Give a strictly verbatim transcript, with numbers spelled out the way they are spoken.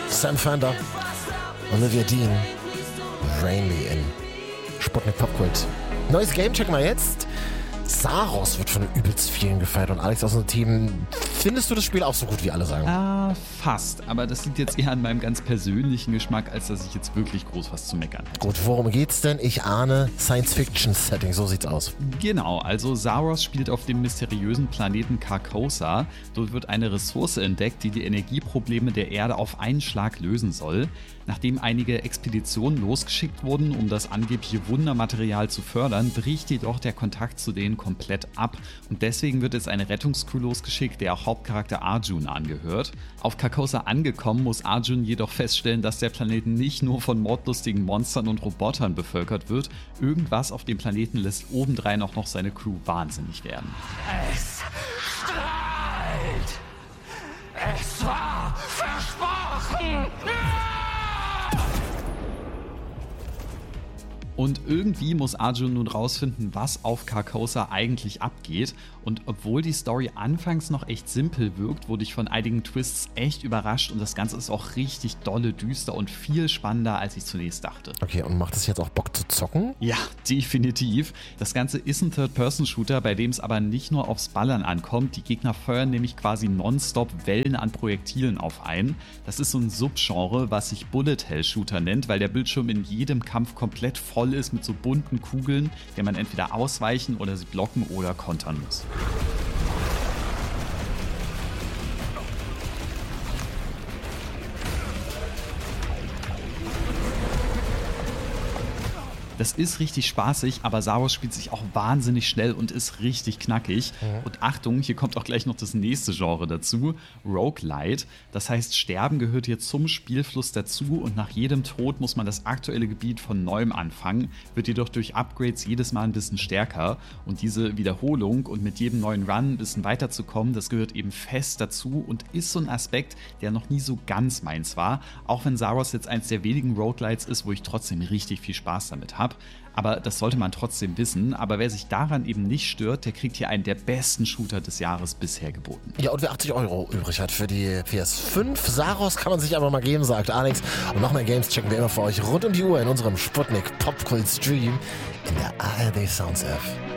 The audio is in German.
Sam Fender, Olivia Dean, Rainly in Sputnik Popkult. Neues Game checken wir jetzt. Saros wird von übelst vielen gefeiert und Alex aus dem Team. Findest du das Spiel auch so gut, wie alle sagen? Ah, fast. Aber das liegt jetzt eher an meinem ganz persönlichen Geschmack, als dass ich jetzt wirklich groß was zu meckern hätte. Gut, worum geht's denn? Ich ahne Science-Fiction-Setting, so sieht's aus. Genau, also Saros spielt auf dem mysteriösen Planeten Carcosa. Dort wird eine Ressource entdeckt, die die Energieprobleme der Erde auf einen Schlag lösen soll. Nachdem einige Expeditionen losgeschickt wurden, um das angebliche Wundermaterial zu fördern, bricht jedoch der Kontakt zu denen komplett ab. Und deswegen wird jetzt eine Rettungscrew losgeschickt, der auch Hauptcharakter Arjun angehört. Auf Carcosa angekommen, muss Arjun jedoch feststellen, dass der Planet nicht nur von mordlustigen Monstern und Robotern bevölkert wird. Irgendwas auf dem Planeten lässt obendrein auch noch seine Crew wahnsinnig werden. Es strahlt! Es war versprochen! Und irgendwie muss Arjun nun rausfinden, was auf Carcosa eigentlich abgeht. Und obwohl die Story anfangs noch echt simpel wirkt, wurde ich von einigen Twists echt überrascht. Und das Ganze ist auch richtig dolle düster und viel spannender, als ich zunächst dachte. Okay, und macht es jetzt auch Bock zu zocken? Ja, definitiv. Das Ganze ist ein Third-Person-Shooter, bei dem es aber nicht nur aufs Ballern ankommt. Die Gegner feuern nämlich quasi nonstop Wellen an Projektilen auf einen. Das ist so ein Subgenre, was sich Bullet-Hell-Shooter nennt, weil der Bildschirm in jedem Kampf komplett voll ist mit so bunten Kugeln, der man entweder ausweichen oder sie blocken oder kontern muss. Das ist richtig spaßig, aber Saros spielt sich auch wahnsinnig schnell und ist richtig knackig. Mhm. Und Achtung, hier kommt auch gleich noch das nächste Genre dazu, Roguelite. Das heißt, Sterben gehört hier zum Spielfluss dazu und nach jedem Tod muss man das aktuelle Gebiet von neuem anfangen, wird jedoch durch Upgrades jedes Mal ein bisschen stärker. Und diese Wiederholung und mit jedem neuen Run ein bisschen weiterzukommen, das gehört eben fest dazu und ist so ein Aspekt, der noch nie so ganz meins war. Auch wenn Saros jetzt eins der wenigen Roguelites ist, wo ich trotzdem richtig viel Spaß damit habe. Aber das sollte man trotzdem wissen. Aber wer sich daran eben nicht stört, der kriegt hier einen der besten Shooter des Jahres bisher geboten. Ja, und wer achtzig Euro übrig hat für die P S fünf, Saros kann man sich aber mal geben, sagt Alex. Und noch mehr Games checken wir immer für euch rund um die Uhr in unserem Sputnik Popkult Stream in der A R D Sounds App.